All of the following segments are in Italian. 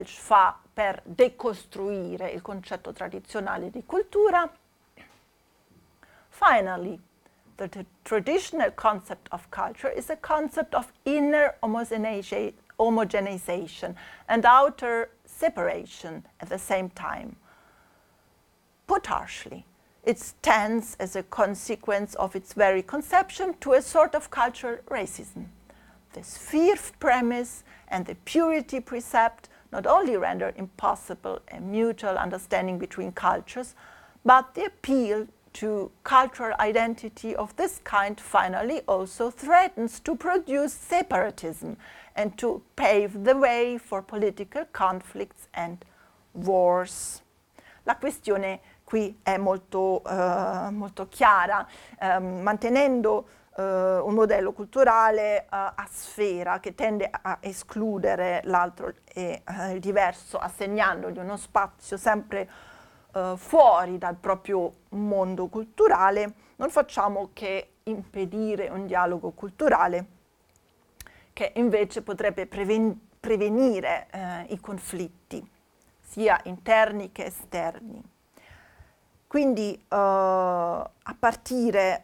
fa per decostruire il concetto tradizionale di cultura. Finally, the traditional concept of culture is a concept of inner homogenization and outer separation at the same time. Put harshly, it stands as a consequence of its very conception to a sort of cultural racism. The sphere premise and the purity precept not only render impossible a mutual understanding between cultures, but the appeal to cultural identity of this kind finally also threatens to produce separatism and to pave the way for political conflicts and wars. La questione qui è molto chiara, mantenendo un modello culturale a sfera che tende a escludere l'altro e il diverso, assegnandogli uno spazio sempre fuori dal proprio mondo culturale, non facciamo che impedire un dialogo culturale che invece potrebbe prevenire i conflitti, sia interni che esterni. Quindi a partire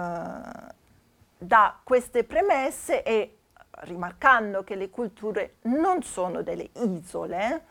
da queste premesse e rimarcando che le culture non sono delle isole,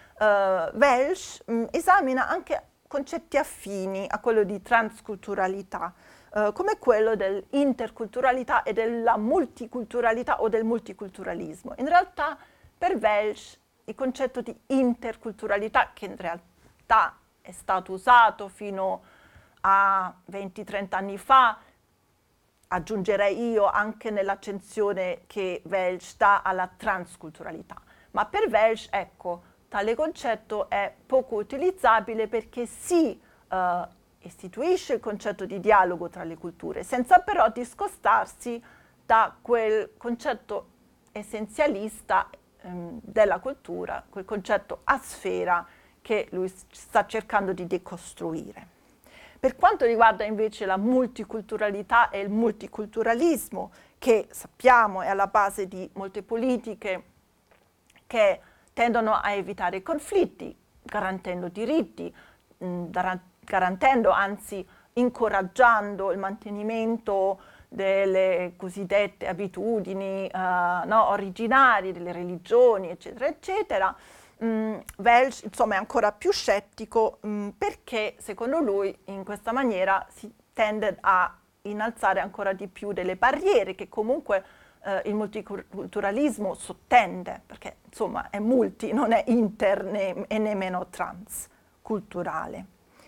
Welsch esamina anche concetti affini a quello di transculturalità, come quello dell'interculturalità e della multiculturalità o del multiculturalismo. In realtà per Welsch il concetto di interculturalità, che in realtà è stato usato fino a 20-30 anni fa, aggiungerei io anche nell'accensione che Welsch dà alla transculturalità. Ma per Welsch, ecco, tale concetto è poco utilizzabile perché si istituisce il concetto di dialogo tra le culture, senza però discostarsi da quel concetto essenzialista della cultura, quel concetto a sfera che lui sta cercando di decostruire. Per quanto riguarda invece la multiculturalità e il multiculturalismo, che sappiamo è alla base di molte politiche che tendono a evitare i conflitti, garantendo diritti, garantendo, anzi incoraggiando il mantenimento delle cosiddette abitudini originarie, delle religioni, eccetera, eccetera. Welsch, insomma, è ancora più scettico perché, secondo lui, in questa maniera si tende a innalzare ancora di più delle barriere che comunque il multiculturalismo sottende, perché insomma è multi, non è inter e nemmeno transculturale.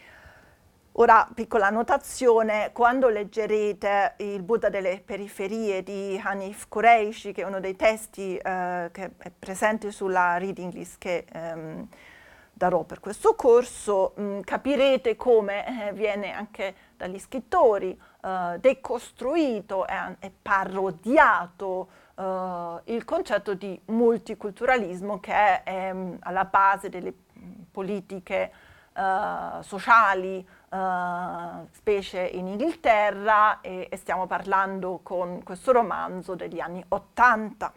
Ora, piccola notazione, quando leggerete il Buddha delle periferie di Hanif Kureishi, che è uno dei testi che è presente sulla reading list che darò per questo corso, capirete come viene anche dagli scrittori decostruito e parodiato il concetto di multiculturalismo che è alla base delle politiche sociali, specie in Inghilterra, e stiamo parlando con questo romanzo degli anni '80.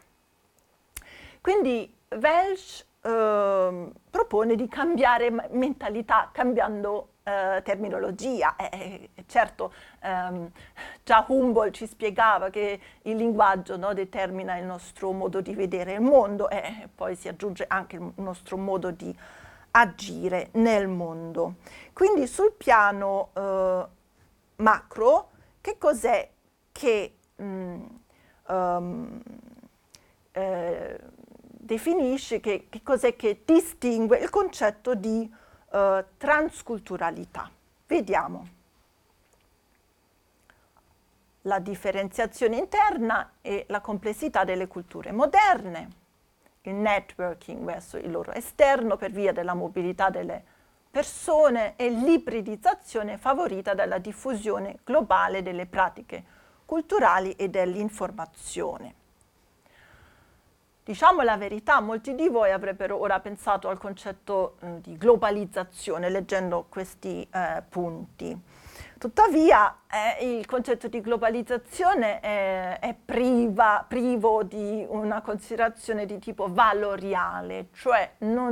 Quindi Welsch propone di cambiare mentalità cambiando terminologia. Certo, già Humboldt ci spiegava che il linguaggio, no, determina il nostro modo di vedere il mondo e poi si aggiunge anche il nostro modo di agire nel mondo. Quindi sul piano macro, che cos'è che definisce, che cos'è che distingue il concetto di transculturalità? Vediamo. La differenziazione interna e la complessità delle culture moderne, il networking verso il loro esterno per via della mobilità delle persone e l'ibridizzazione favorita dalla diffusione globale delle pratiche culturali e dell'informazione. Diciamo la verità, molti di voi avrebbero ora pensato al concetto di globalizzazione leggendo questi punti. Tuttavia, il concetto di globalizzazione è privo di una considerazione di tipo valoriale, cioè non